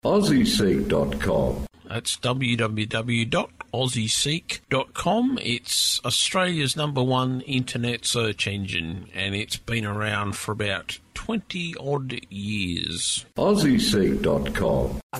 AussieSeek.com. That's www.aussieseek.com. It's Australia's #1 internet search engine, and it's been around for about 20-odd years. AussieSeek.com. I